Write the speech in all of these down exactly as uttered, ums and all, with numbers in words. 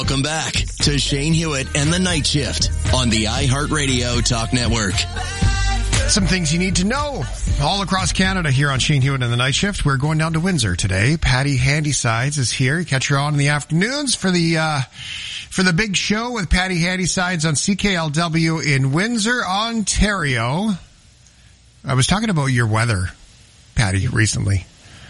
Welcome back to Shane Hewitt and the Night Shift on the iHeartRadio Talk Network. Some things you need to know all across Canada here on Shane Hewitt and the Night Shift. We're going down to Windsor today. Patty Handysides is here. You catch her on in the afternoons for the uh for the big show with Patty Handysides on C K L W in Windsor, Ontario. I was talking about your weather, Patty, recently,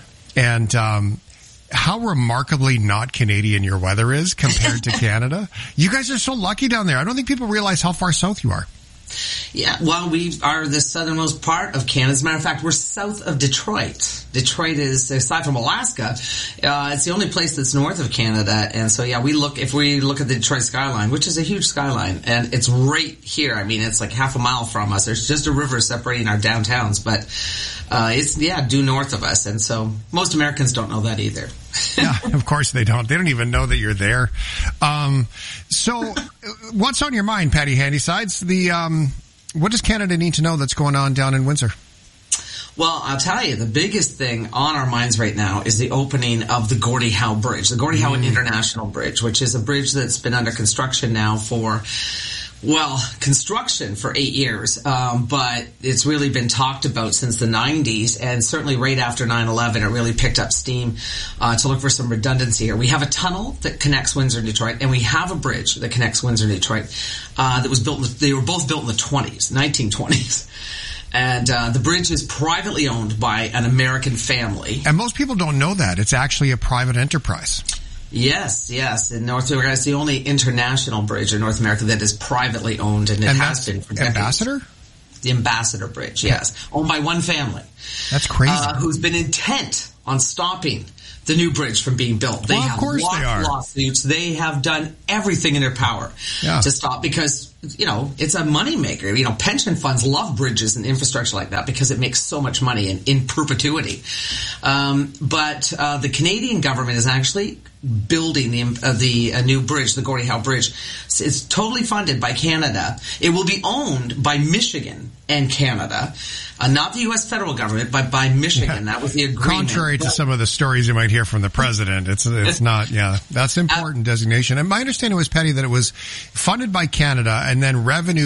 and um how remarkably not Canadian your weather is compared to Canada. You guys are so lucky down there. I don't think people realize how far south you are. Yeah, well, we are the southernmost part of Canada. As a matter of fact, we're south of Detroit. Detroit is, aside from Alaska, uh, it's the only place that's north of Canada. And so, yeah, we look, if we look at the Detroit skyline, which is a huge skyline, and it's right here. I mean, it's like half a mile from us. There's just a river separating our downtowns, but uh, it's, yeah, due north of us. And so most Americans don't know that either. Yeah, of course they don't. They don't even know that you're there. Um, so what's on your mind, Patty Handysides? The, um, what does Canada need to know that's going on down in Windsor? Well, I'll tell you, the biggest thing on our minds right now is the opening of the Gordie Howe Bridge, the Gordie Howe mm. International Bridge, which is a bridge that's been under construction now for, well, construction for eight years, um, but it's really been talked about since the nineties, and certainly right after nine eleven, it really picked up steam uh, to look for some redundancy here. We have a tunnel that connects Windsor and Detroit, and we have a bridge that connects Windsor and Detroit uh, that was built. In the, they were both built in the twenties, nineteen twenties. And uh, the bridge is privately owned by an American family. And most people don't know that. It's actually a private enterprise. Yes, yes. In North America, it's the only international bridge in North America that is privately owned, and it and has been for decades. Ambassador? The Ambassador Bridge, yes. Owned by one family. That's crazy. Uh, who's been intent on stopping the new bridge from being built. They well, of have course lost they are. lawsuits. They have done everything in their power yeah. to stop because, you know, it's a moneymaker. You know, pension funds love bridges and infrastructure like that because it makes so much money in, in perpetuity. Um, but uh, the Canadian government is actually building the uh, the uh, new bridge, the Gordie Howe Bridge. It's, it's totally funded by Canada. It will be owned by Michigan and Canada, uh, not the U S federal government, but by Michigan. Yeah. That was the agreement. Contrary to some of the stories you might hear from the president, it's it's not. Yeah, that's an important uh, designation. And my understanding was, Patty, that it was funded by Canada, and then revenue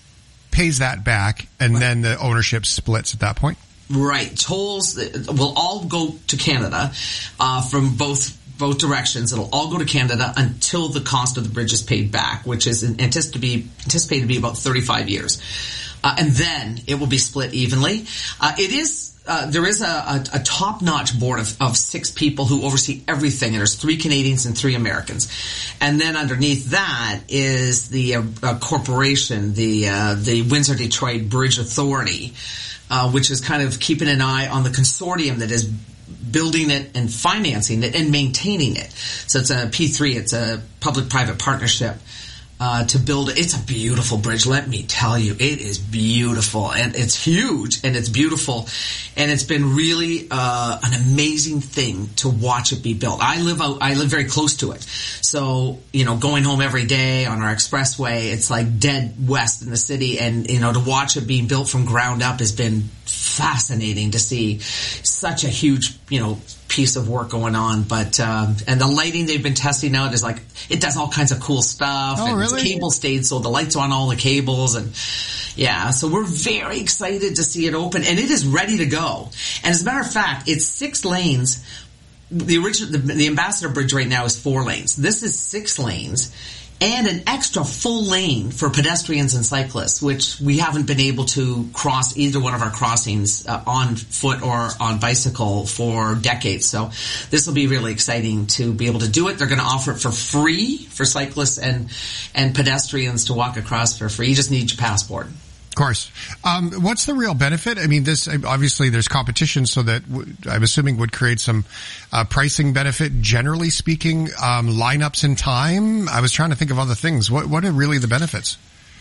pays that back, and right. then the ownership splits at that point. Right. Tolls will all go to Canada uh, from both. both directions. It'll all go to Canada until the cost of the bridge is paid back, which is anticipated to be, anticipated to be about thirty-five years. Uh, and then it will be split evenly. Uh, it is, uh, there is a, a, a top-notch board of, of six people who oversee everything. And there's three Canadians and three Americans. And then underneath that is the uh, uh, corporation, the, uh, the Windsor-Detroit Bridge Authority, uh, which is kind of keeping an eye on the consortium that is building it and financing it and maintaining it. So it's a P three, it's a public-private partnership uh, to build it. It's a beautiful bridge, let me tell you. It is beautiful, and it's huge, and it's beautiful, and it's been really uh, an amazing thing to watch it be built. I live out, I live very close to it. So, you know, going home every day on our expressway, it's like dead west in the city, and, you know, to watch it being built from ground up has been fascinating to see. Such a huge, you know, piece of work going on. But um, and the lighting they've been testing out is like, it does all kinds of cool stuff. Oh, and really? It's cable stayed, so the lights are on all the cables, and yeah, so we're very excited to see it open, and it is ready to go. And as a matter of fact, it's six lanes. The original, the, the Ambassador Bridge right now is four lanes. This is six lanes. And an extra full lane for pedestrians and cyclists, which we haven't been able to cross either one of our crossings uh, on foot or on bicycle for decades. So this will be really exciting to be able to do it. They're going to offer it for free for cyclists and, and pedestrians to walk across for free. You just need your passport. Of course. Um, what's the real benefit? I mean, this, obviously there's competition, so that w- I'm assuming would create some uh, pricing benefit, generally speaking, um, lineups in time. I was trying to think of other things. What, what are really the benefits?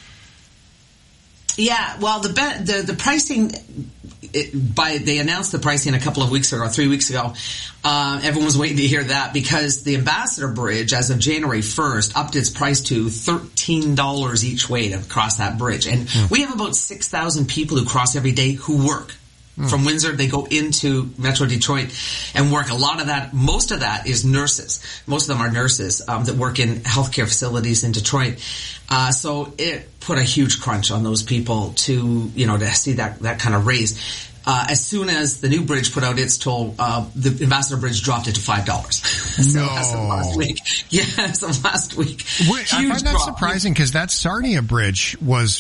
Yeah, well, the be- the the pricing, it, by they announced the pricing a couple of weeks ago, or three weeks ago. Uh, everyone was waiting to hear that because the Ambassador Bridge, as of January first, upped its price to thirteen dollars each way to cross that bridge. And mm. we have about six thousand people who cross every day who work Mm. From Windsor, they go into Metro Detroit and work. A lot of that, most of that is nurses. Most of them are nurses um, that work in healthcare facilities in Detroit. Uh, so it put a huge crunch on those people to, you know, to see that, that kind of raise. Uh, as soon as the new bridge put out its toll, uh, the Ambassador Bridge dropped it to five dollars. So no. as of last week. Yeah, as of last week. Wait, I find that drop. surprising because that Sarnia Bridge was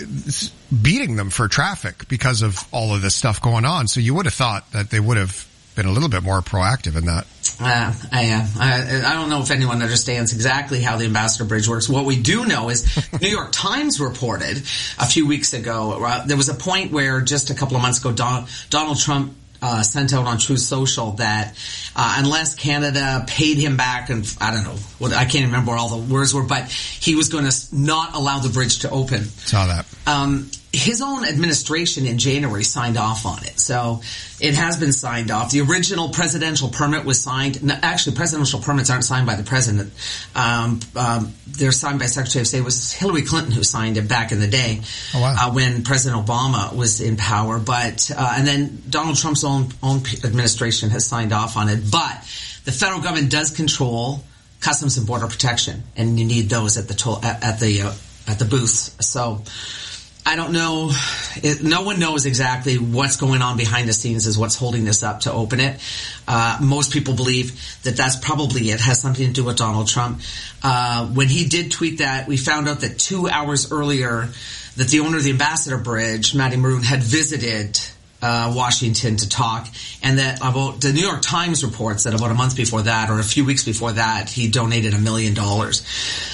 beating them for traffic because of all of this stuff going on. So you would have thought that they would have been a little bit more proactive in that. Uh, I, uh, I, I don't know if anyone understands exactly how the Ambassador Bridge works. What we do know is New York Times reported a few weeks ago, uh, there was a point where just a couple of months ago, Don, Donald Trump Uh, sent out on Truth Social that uh, unless Canada paid him back, and I don't know, what I can't remember what all the words were, but he was going to not allow the bridge to open. Saw that. Um, his own administration in January signed off on it, so it has been signed off. The original presidential permit was signed. No, actually, presidential permits aren't signed by the president. Um, um, they're signed by Secretary of State. It was Hillary Clinton who signed it back in the day. Oh, wow. uh, when President Obama was in power. But uh, and then Donald Trump's own own administration has signed off on it. But the federal government does control Customs and Border Protection, and you need those at the toll, at, at the uh, at the booths. So I don't know. It, no one knows exactly what's going on behind the scenes is what's holding this up to open it. Uh, most people believe that that's probably it. Has something to do with Donald Trump. Uh, when he did tweet that, we found out that two hours earlier that the owner of the Ambassador Bridge, Matty Maroon, had visited uh, Washington to talk, and that about the New York Times reports that about a month before that, or a few weeks before that, he donated a million dollars.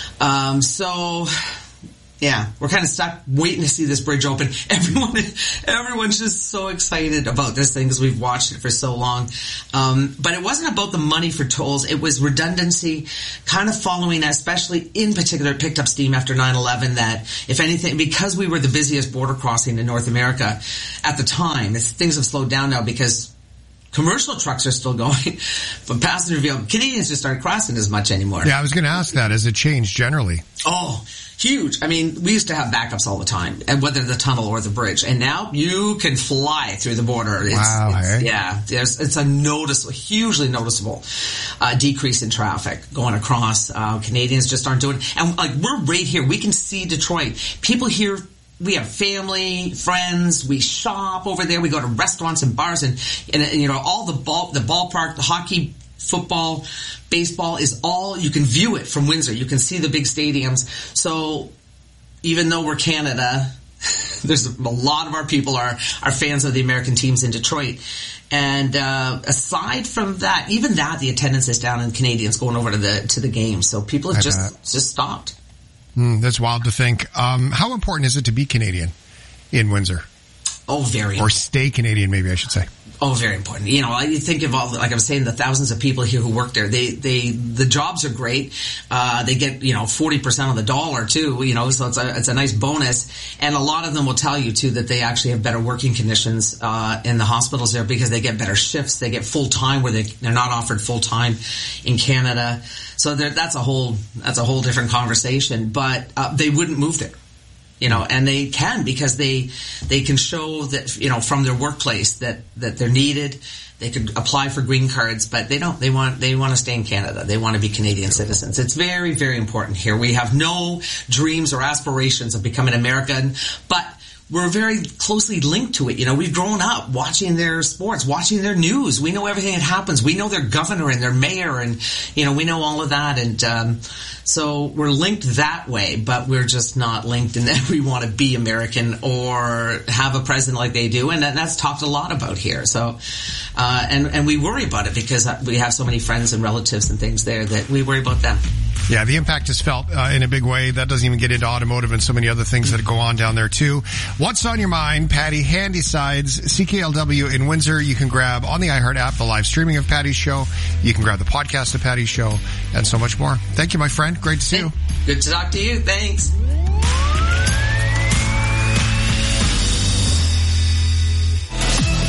Um, so... Yeah, we're kind of stuck waiting to see this bridge open. Everyone, everyone's just so excited about this thing because we've watched it for so long. Um, but it wasn't about the money for tolls. It was redundancy, kind of following, especially in particular, it picked up steam after nine eleven that, if anything, because we were the busiest border crossing in North America at the time, it's, things have slowed down now because commercial trucks are still going, but passenger vehicle, Canadians just aren't crossing as much anymore. Yeah, I was going to ask that. Has it changed generally? Oh, huge. I mean, we used to have backups all the time, and whether the tunnel or the bridge. And now you can fly through the border. It's, wow, it's, hey? Yeah, there's, it's a noticeable, hugely noticeable uh, decrease in traffic going across. Uh, Canadians just aren't doing it. And like, we're right here. We can see Detroit. People here, we have family, friends, we shop over there, we go to restaurants and bars, and, and you know, all the ball, the ballpark, the hockey, football, baseball is all, you can view it from Windsor. You can see the big stadiums. So even though we're Canada, there's a lot of our people are, are fans of the American teams in Detroit. And uh aside from that, even that, the attendance is down in Canadians going over to the to the game. So people have I just bet. just stopped. Mm, that's wild to think. Um, how important is it to be Canadian in Windsor? Oh, very important. Or stay Canadian, maybe I should say. Oh, very important. You know, I think of all, like I was saying, the thousands of people here who work there. They, they, the jobs are great. Uh, they get, you know, forty percent of the dollar too, you know, so it's a, it's a nice bonus. And a lot of them will tell you too that they actually have better working conditions, uh, in the hospitals there because they get better shifts. They get full time where they, they're not offered full time in Canada. So that's a whole, that's a whole different conversation, but, uh, they wouldn't move there. You know, and they can because they they can show that, you know, from their workplace that, that they're needed. They could apply for green cards, but they don't. They want they want to stay in Canada. They want to be Canadian citizens. It's very, very important here. We have no dreams or aspirations of becoming American, but we're very closely linked to it. You know, we've grown up watching their sports, watching their news. We know everything that happens. We know their governor and their mayor, and, you know, we know all of that. And um so we're linked that way, but we're just not linked in that we want to be American or have a president like they do. And that, that's talked a lot about here. So, uh, and, and we worry about it because we have so many friends and relatives and things there that we worry about them. Yeah, the impact is felt uh, in a big way. That doesn't even get into automotive and so many other things that go on down there too. What's on your mind? Patty Handysides, C K L W in Windsor. You can grab on the iHeart app the live streaming of Patty's show. You can grab the podcast of Patty's show and so much more. Thank you, my friend. Great to see you. Good to talk to you. Thanks.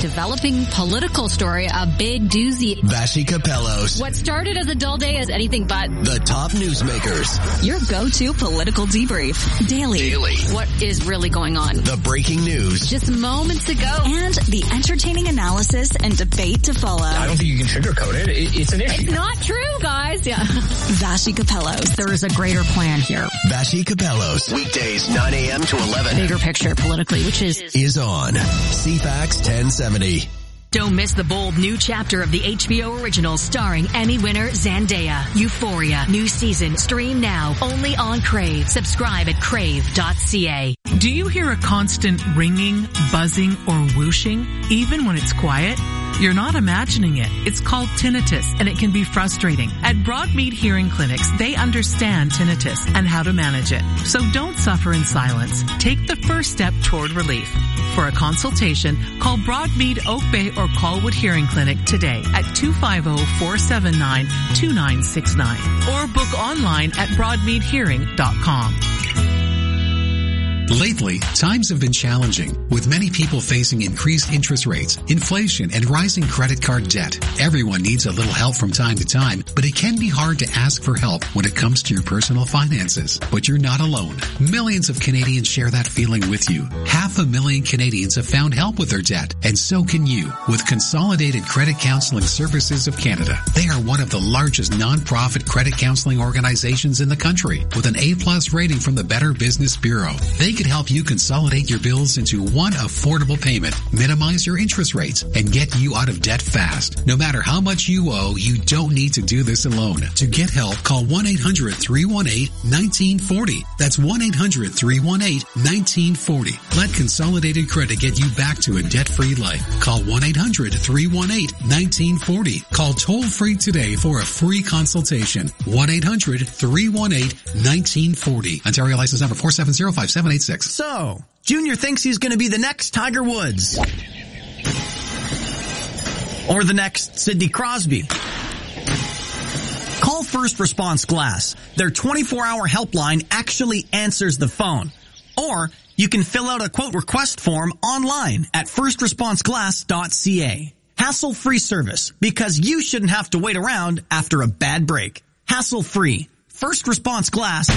developing political story, a big doozy. Vassy Capellos. What started as a dull day is anything but. The top newsmakers. Your go-to political debrief. Daily. Daily. What is really going on? The breaking news. Just moments ago. And the entertaining analysis and debate to follow. I don't think you can sugarcoat it. it it's an issue. It's not true, guys. Yeah. Vassy Capellos. There is a greater plan here. Vassy Capellos. Weekdays nine a.m. to eleven. Bigger picture politically, which is... Is on C FAX ten seventy. Don't miss the bold new chapter of the H B O original starring Emmy winner Zendaya. Euphoria. New season. Stream now. Only on Crave. Subscribe at crave dot c a. Do you hear a constant ringing, buzzing, or whooshing, even when it's quiet? You're not imagining it. It's called tinnitus, and it can be frustrating. At Broadmead Hearing Clinics, they understand tinnitus and how to manage it. So don't suffer in silence. Take the first step toward relief. For a consultation, call Broadmead Oak Bay or Colwood Hearing Clinic today at two five zero, four seven nine, two nine six nine or book online at broadmead hearing dot com. Lately, times have been challenging, with many people facing increased interest rates, inflation, and rising credit card debt. Everyone needs a little help from time to time, but it can be hard to ask for help when it comes to your personal finances. But you're not alone. Millions of Canadians share that feeling with you. Half a million Canadians have found help with their debt, and so can you with Consolidated Credit Counseling Services of Canada. They are one of the largest non-profit credit counseling organizations in the country, with an A-plus rating from the Better Business Bureau. They can help you consolidate your bills into one affordable payment, minimize your interest rates, and get you out of debt fast. No matter how much you owe, you don't need to do this alone. To get help, call one eight hundred, three one eight, one nine four zero. That's one eight hundred, three one eight, one nine four zero. Let Consolidated Credit get you back to a debt-free life. Call one eight hundred, three one eight, one nine four zero. Call toll-free today for a free consultation. one eight hundred, three one eight, one nine four zero. Ontario license number four seven zero, five seven eight six. So, Junior thinks he's going to be the next Tiger Woods. Or the next Sidney Crosby. Call First Response Glass. Their twenty-four hour helpline actually answers the phone. Or you can fill out a quote request form online at first response glass dot c a. Hassle-free service, because you shouldn't have to wait around after a bad break. Hassle-free. First Response Glass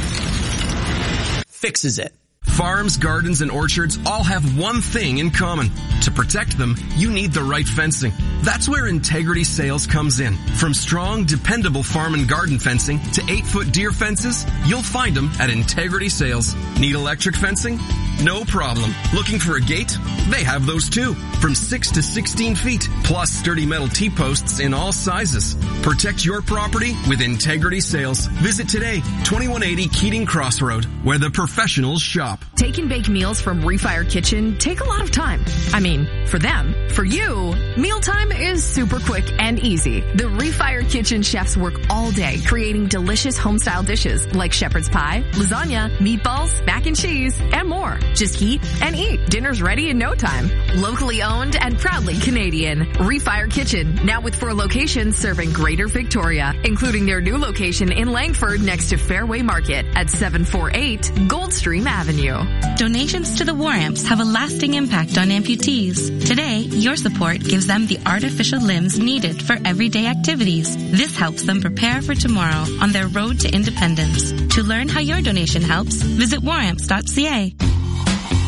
fixes it. Farms, gardens, and orchards all have one thing in common. To protect them, you need the right fencing. That's where Integrity Sales comes in. From strong, dependable farm and garden fencing to eight-foot deer fences, you'll find them at Integrity Sales. Need electric fencing? No problem. Looking for a gate? They have those too. From six to sixteen feet, plus sturdy metal T-posts in all sizes. Protect your property with Integrity Sales. Visit today, twenty-one eighty Keating Crossroad, where the professionals shop. Take and bake meals from Refire Kitchen take a lot of time. I mean, for them. For you, mealtime is super quick and easy. The Refire Kitchen chefs work all day creating delicious home-style dishes like shepherd's pie, lasagna, meatballs, mac and cheese, and more. Just heat and eat. Dinner's ready in no time. Locally owned and proudly Canadian. Refire Kitchen, now with four locations serving Greater Victoria, including their new location in Langford next to Fairway Market at seven forty-eight Goldstream Avenue. Donations to the War Amps have a lasting impact on amputees. Today, your support gives them the artificial limbs needed for everyday activities. This helps them prepare for tomorrow on their road to independence. To learn how your donation helps, visit war amps dot c a.